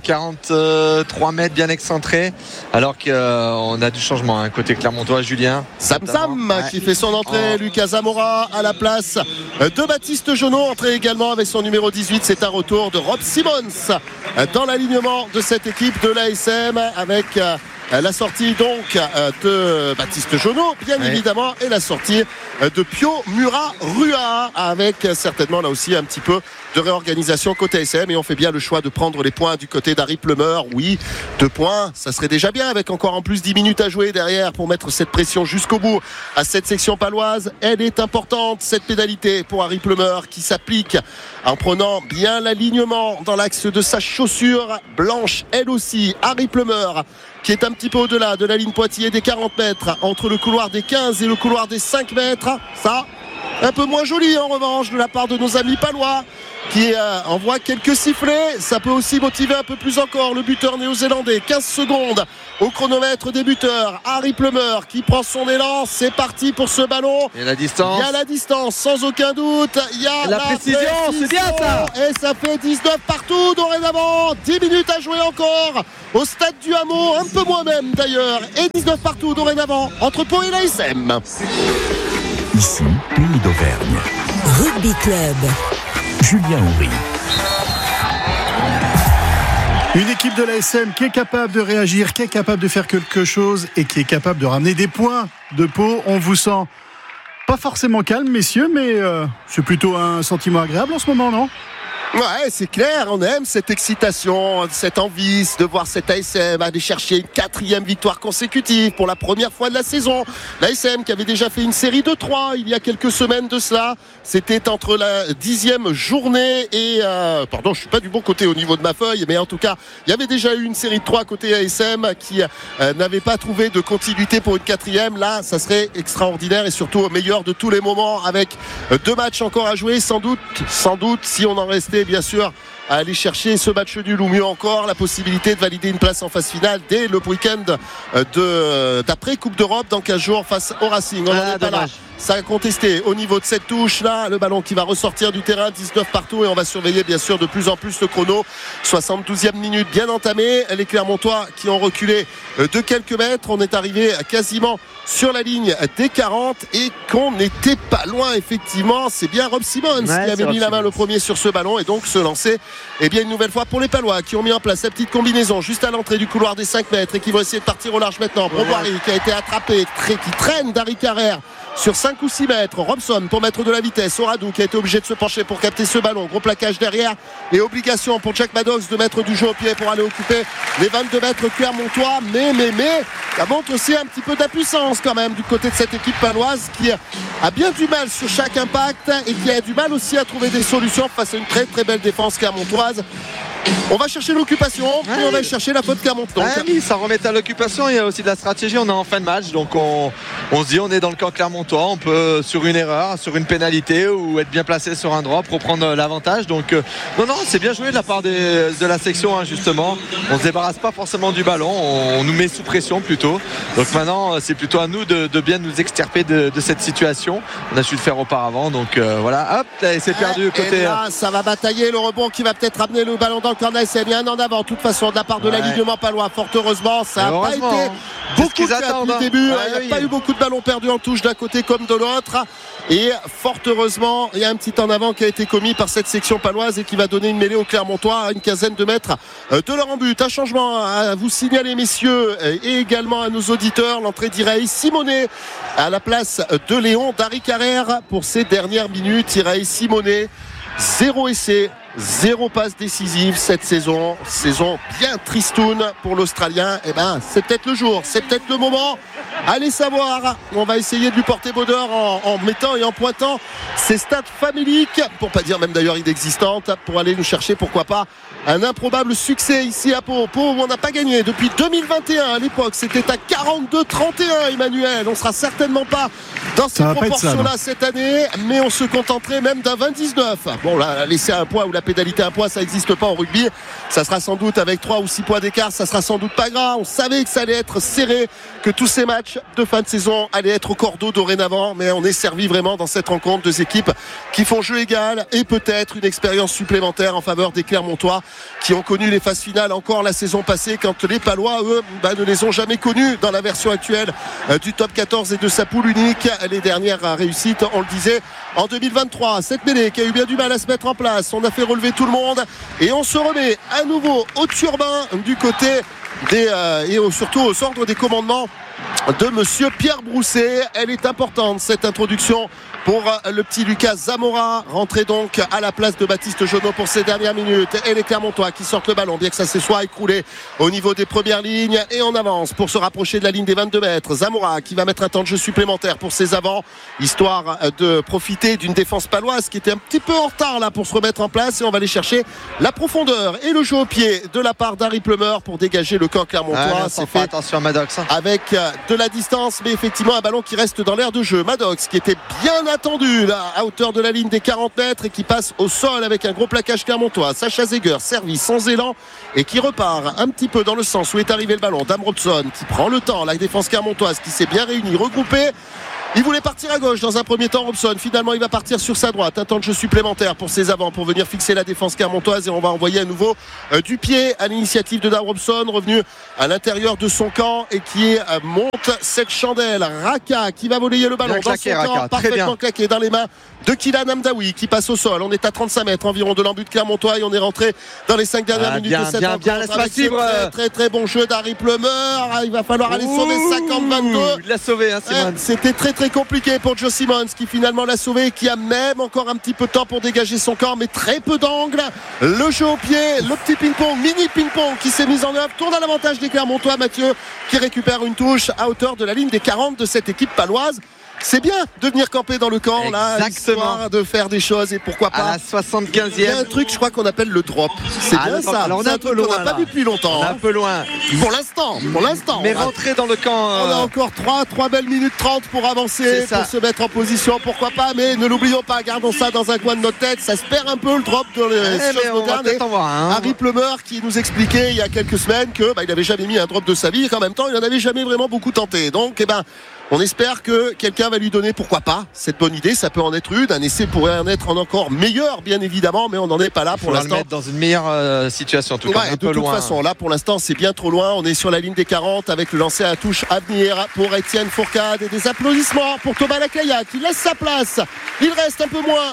43 mètres, bien excentré, alors qu'on a du changement côté clermontois. Julien Sam qui fait son entrée. Lucas Zamora à la place de Baptiste Jonot, entré également avec son numéro 18. C'est un retour de Rob Simmons dans l'alignement de cette équipe de l'ASM, avec La sortie donc de Baptiste Jonot, bien évidemment, et la sortie de Pio Mura-Rua, avec certainement là aussi un petit peu de réorganisation côté ASM, et on fait bien le choix de prendre les points du côté d'Harry Plumeur. Oui, 2 points, ça serait déjà bien, avec encore en plus 10 minutes à jouer derrière pour mettre cette pression jusqu'au bout à cette section paloise. Elle est importante, cette pénalité pour Harry Plumeur, qui s'applique en prenant bien l'alignement dans l'axe de sa chaussure blanche, elle aussi. Harry Plumeur, qui est un petit peu au-delà de la ligne pointillée des 40 mètres, entre le couloir des 15 et le couloir des 5 mètres. Ça, un peu moins joli en revanche de la part de nos amis palois, qui envoie quelques sifflets. Ça peut aussi motiver un peu plus encore le buteur néo-zélandais. 15 secondes au chronomètre des buteurs. Harry Plumeur qui prend son élan. C'est parti pour ce ballon. Et la distance. Il y a la distance, sans aucun doute. Il y a la précision, c'est bien ça. Et ça fait 19 partout dorénavant. 10 minutes à jouer encore au stade du Hameau, un peu moins même d'ailleurs. Et 19 partout dorénavant entre Pau et l'ASM. Ici, Pays d'Auvergne. Rugby Club. Julien Houry. Une équipe de l'ASM qui est capable de réagir, qui est capable de faire quelque chose et qui est capable de ramener des points de Pau. On vous sent pas forcément calme, messieurs, mais c'est plutôt un sentiment agréable en ce moment, non ? Ouais, c'est clair, on aime cette excitation, cette envie de voir cette ASM aller chercher une 4e victoire consécutive pour la première fois de la saison. L'ASM qui avait déjà fait une série de 3 il y a quelques semaines de cela. C'était entre la 10e journée et... pardon, je suis pas du bon côté au niveau de ma feuille, mais en tout cas, il y avait déjà eu une série de 3 côté ASM qui n'avait pas trouvé de continuité pour une 4e. Là, ça serait extraordinaire et surtout au meilleur de tous les moments, avec 2 matchs encore à jouer, sans doute, si on en restait bien sûr à aller chercher ce match nul, ou mieux encore la possibilité de valider une place en phase finale dès le week-end d'après Coupe d'Europe dans 15 jours face au Racing. On n'en est pas là. Ça a contesté au niveau de cette touche là, le ballon qui va ressortir du terrain, 19 partout, et on va surveiller bien sûr de plus en plus le chrono. 72e minute bien entamée, les Clermontois qui ont reculé de quelques mètres. On est arrivé quasiment sur la ligne des 40 et qu'on n'était pas loin effectivement. C'est bien Rob Simmons qui avait mis la main le premier sur ce ballon, et donc se lancer bien une nouvelle fois pour les Palois qui ont mis en place la petite combinaison juste à l'entrée du couloir des 5 mètres et qui vont essayer de partir au large maintenant. Broboiry qui a été attrapé, qui traîne d'Harry Carrère sur 5 ou 6 mètres. Robson pour mettre de la vitesse. Oradou qui a été obligé de se pencher pour capter ce ballon. Gros plaquage derrière et obligation pour Jack Maddox de mettre du jeu au pied pour aller occuper les 22 mètres clermontois. Mais ça montre aussi un petit peu d'impuissance quand même du côté de cette équipe paloise qui a bien du mal sur chaque impact et qui a du mal aussi à trouver des solutions face à une très très belle défense clermontoise. On va chercher l'occupation et on va chercher la faute Clermontois. Oui, ça remet à l'occupation. Il y a aussi de la stratégie. On est en fin de match, donc on se dit on est dans le camp clermontois. On peut, sur une erreur, sur une pénalité ou être bien placé sur un drop, reprendre l'avantage. Donc non, c'est bien joué de la part de la section, justement. On se débarrasse pas forcément du ballon, on nous met sous pression plutôt. Donc maintenant c'est plutôt à nous de bien nous extirper de cette situation. On a su le faire auparavant, donc voilà. Hop, c'est perdu côté. Et là, ça va batailler, le rebond qui va peut-être ramener le ballon dans le corner. C'est bien en avant, de toute façon, de la part de l'alignement palois. Fort heureusement, ça n'a pas été beaucoup de cas depuis le début. Il n'y a pas eu beaucoup de ballons perdus en touche d'un côté comme de l'autre. Et fort heureusement, il y a un petit en avant qui a été commis par cette section paloise et qui va donner une mêlée aux Clermontois à une quinzaine de mètres de leur en but. Un changement à vous signaler, messieurs, et également à nos auditeurs. L'entrée d'Iraï Simonet à la place de Léon d'Harry Carrère pour ces dernières minutes. Iraï Simonet, 0 essai, 0 passe décisive cette saison bien tristoune pour l'Australien. C'est peut-être le jour, c'est peut-être le moment. Allez savoir, on va essayer de lui porter bonheur en mettant et en pointant ses stats faméliques, pour pas dire même d'ailleurs inexistantes, pour aller nous chercher, pourquoi pas, un improbable succès ici à Pau. Pau où on n'a pas gagné depuis 2021. À l'époque, c'était à 42-31, Emmanuel. On sera certainement pas dans ces proportions-là cette année, mais on se contenterait même d'un 20-19. Bon, là, laisser un point ou la pénalité à un point, ça n'existe pas en rugby. Ça sera sans doute avec 3 ou 6 points d'écart, ça sera sans doute pas grave. On savait que ça allait être serré, que tous ces matchs de fin de saison allaient être au cordeau dorénavant, mais on est servi vraiment dans cette rencontre, deux équipes qui font jeu égal et peut-être une expérience supplémentaire en faveur des Clermontois qui ont connu les phases finales encore la saison passée, quand les Palois, eux, ne les ont jamais connus dans la version actuelle du top 14 et de sa poule unique. Les dernières réussites, on le disait, en 2023. Cette mêlée qui a eu bien du mal à se mettre en place, on a fait relever tout le monde et on se remet à nouveau au turbin du côté et surtout aux ordres des commandements de monsieur Pierre Brousset. Elle est importante, cette introduction pour le petit Lucas Zamora, rentré donc à la place de Baptiste Jonot pour ces dernières minutes. Et les Clermontois qui sortent le ballon, bien que ça se soit écroulé au niveau des premières lignes, et on avance pour se rapprocher de la ligne des 22 mètres. Zamora qui va mettre un temps de jeu supplémentaire pour ses avants, histoire de profiter d'une défense paloise qui était un petit peu en retard là pour se remettre en place, et on va aller chercher la profondeur et le jeu au pied de la part d'Harry Plumeur pour dégager le camp clermontois. C'est fait attention à Maddox, avec de la distance, mais effectivement un ballon qui reste dans l'aire de jeu. Maddox qui était bien attendu là, à hauteur de la ligne des 40 mètres et qui passe au sol avec un gros plaquage clermontois. Sacha Zeger, servi sans élan et qui repart un petit peu dans le sens où est arrivé le ballon. Dan Robson qui prend le temps, la défense clermontoise qui s'est bien réunie, regroupée. Il voulait partir à gauche dans un premier temps, Robson. Finalement, il va partir sur sa droite. Un temps de jeu supplémentaire pour ses avants pour venir fixer la défense clermontoise. Et on va envoyer à nouveau du pied à l'initiative de Dan Robson, revenu à l'intérieur de son camp et qui monte cette chandelle. Raka qui va voler le ballon bien dans claqué, son camp, Raka, parfaitement claqué dans les mains de Kylian Amdaoui qui passe au sol. On est à 35 mètres environ de l'embut de Clermontois et on est rentré dans les 5 dernières minutes de cette rencontre avec ce très bon jeu d'Harry Plumeur. Il va falloir aller sauver 50-22. Il l'a sauvé, Simon. C'était très compliqué pour Joe Simmons qui finalement l'a sauvé, qui a même encore un petit peu de temps pour dégager son corps, mais très peu d'angle. Le jeu au pied, le petit ping-pong, mini ping-pong qui s'est mis en œuvre, tourne à l'avantage des Clermontois. Mathieu qui récupère une touche à hauteur de la ligne des 40 de cette équipe paloise. C'est bien de venir camper dans le camp là, histoire de faire des choses, et pourquoi pas à la 75e. Il y a un truc, je crois qu'on appelle le drop. C'est bien ça. Alors on est un peu loin. On n'a pas vu depuis longtemps. On est un peu loin. Pour l'instant. Mais rentrer dans le camp. On a encore 3 belles minutes 30 pour avancer, pour se mettre en position. Pourquoi pas, mais ne l'oublions pas. Gardons ça dans un coin de notre tête. Ça se perd un peu le drop dans les choses modernes. Harry Plumeur qui nous expliquait il y a quelques semaines que il n'avait jamais mis un drop de sa vie et qu'en même temps il n'en avait jamais vraiment beaucoup tenté. Donc on espère que quelqu'un va lui donner, pourquoi pas, cette bonne idée. Ça peut en être une. Un essai pourrait en être encore meilleur, bien évidemment, mais on n'en est pas là pour l'instant. On va le mettre dans une meilleure situation, en tout cas. De toute façon, là, pour l'instant, c'est bien trop loin. On est sur la ligne des 40 avec le lancer à touche à venir pour Étienne Fourcade. Et des applaudissements pour Thomas Lacaya qui laisse sa place. Il reste un peu moins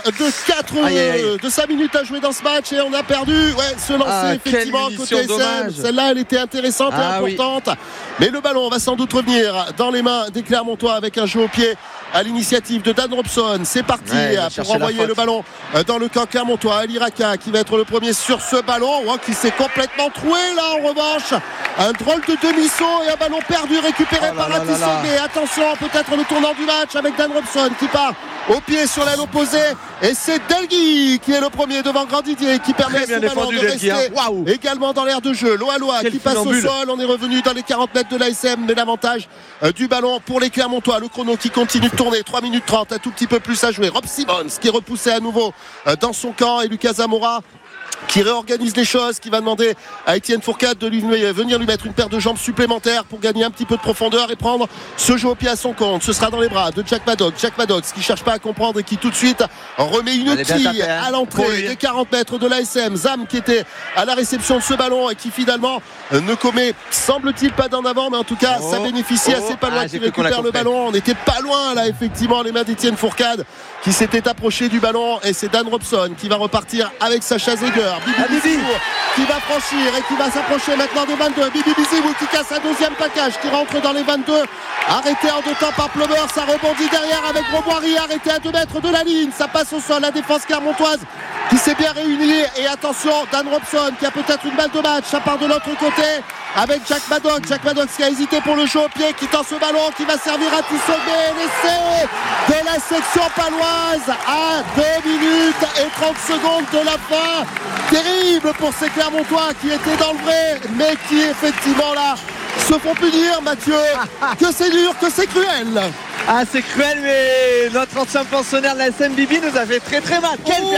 de 5 minutes à jouer dans ce match et on a perdu. Ce lancer, effectivement, côté SM. Celle-là, elle était intéressante et importante. Oui. Mais le ballon va sans doute revenir dans les mains des Clermontois avec un jeu au pied à l'initiative de Dan Robson. C'est parti pour envoyer le ballon dans le camp clermontois. Ali Raka qui va être le premier sur ce ballon, qui s'est complètement troué là en revanche. Un drôle de demi-saut et un ballon perdu récupéré par Atissogé. Attention, peut-être le tournant du match avec Dan Robson qui part au pied sur l'aile opposée, et c'est Delgui qui est le premier devant Grandidier qui permet à ce ballon de rester également dans l'aire de jeu. Loa qui passe au sol. On est revenu dans les 40 mètres de l'ASM, mais l'avantage du ballon pour les Clermontois. Le chrono qui continue de tourner, 3 minutes 30, un tout petit peu plus à jouer. Rob Simmons qui est repoussé à nouveau dans son camp, et Lucas Zamora qui réorganise les choses, qui va demander à Étienne Fourcade de venir lui mettre une paire de jambes supplémentaires pour gagner un petit peu de profondeur et prendre ce jeu au pied à son compte. Ce sera dans les bras de Jack Maddox qui cherche pas à comprendre et qui tout de suite remet une outil à l'entrée des 40 mètres de l'ASM. Zam qui était à la réception de ce ballon et qui finalement ne commet, semble-t-il, pas d'en avant, mais en tout cas ça bénéficie à ces Palois qui récupèrent le ballon. On n'était pas loin là, effectivement, les mains d'Étienne Fourcade qui s'était approché du ballon, et c'est Dan Robson qui va repartir avec Sacha Zeger. Bibi Bizibou qui va franchir et qui va s'approcher maintenant des 22. Bibi Bizibou qui casse un deuxième plaquage, qui rentre dans les 22, arrêté en 2 temps par Plumeur. Ça rebondit derrière avec Roboiry, arrêté à 2 mètres de la ligne. Ça passe au sol, la défense clermontoise qui s'est bien réunie. Et attention, Dan Robson qui a peut-être une balle de match. Ça part de l'autre côté avec Jack Maddox qui a hésité pour le jeu au pied, qui tend ce ballon, qui va servir à Tissogé. L'essai de la section paloise à 2 minutes et 30 secondes de la fin. Terrible pour ces Clermontois qui étaient dans le vrai, mais qui effectivement là se font punir, Mathieu. Que c'est dur, que c'est cruel. C'est cruel, mais notre ancien pensionnaire de la SMBB nous a fait très mal.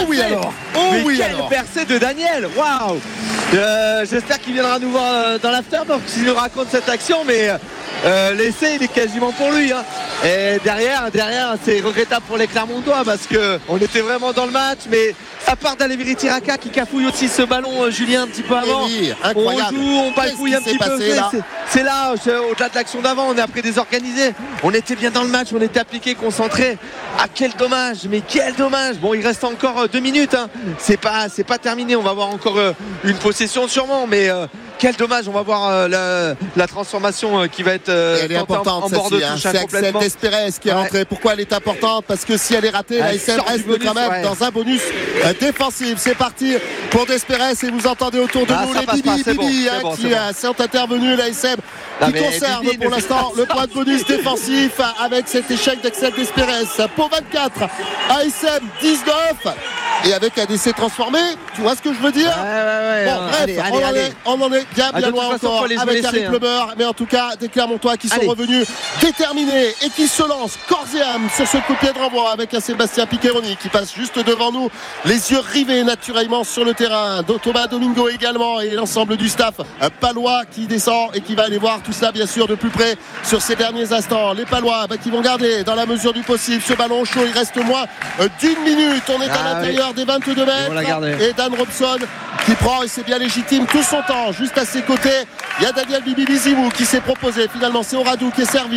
Quel percé de Daniel. Waouh. J'espère qu'il viendra nous voir dans l'after donc s'il nous raconte cette action, mais l'essai il est quasiment pour lui, Et derrière c'est regrettable pour les Clermontois parce qu'on était vraiment dans le match, mais à part d'Aleviri Tiraka qui cafouille aussi ce ballon, Julien, un petit peu avant. Oui, incroyable. On joue, on bafouille un petit peu. c'est là, au-delà de l'action d'avant, on est après désorganisé. On était bien dans le match, on était appliqué, concentré. Ah, quel dommage, mais quel dommage. Bon, il reste encore 2 minutes, hein. C'est pas terminé, on va avoir encore une possession sûrement, mais quel dommage. On va voir la transformation qui va être elle est importante en bord de touche, c'est Axel Desprez qui est rentré. Pourquoi elle est importante? Parce que si elle est ratée, la SM reste bonus, quand même dans un bonus défensif. C'est parti pour Desprez et vous entendez autour de nous les Bibi qui sont intervenus. La SM qui conserve pour l'instant le point de bonus défensif avec cet échec d'Axel Desprez. Pour 24, ASM 19 et avec un décès transformé, tu vois ce que je veux dire? Bon, bref, on en est bien loin encore avec Harry Plummer, mais en tout cas des Clermontois qui sont revenus déterminés et qui se lancent corps et âme sur ce coup de pied de renvoi avec un Sébastien Piccheroni qui passe juste devant nous, les yeux rivés naturellement sur le terrain. Thomas Domingo également et l'ensemble du staff palois qui descend et qui va aller voir tout ça bien sûr de plus près sur ces derniers instants. Les Palois qui vont garder dans la mesure du possible ce ballon chaud. Il reste moins d'1 minute, on est à l'intérieur des 22 mètres et Dan Robson qui prend, et c'est bien légitime, tout son temps juste à ses côtés. Il y a Daniel Bibi Bizimou qui s'est proposé, finalement c'est Oradou qui est servi.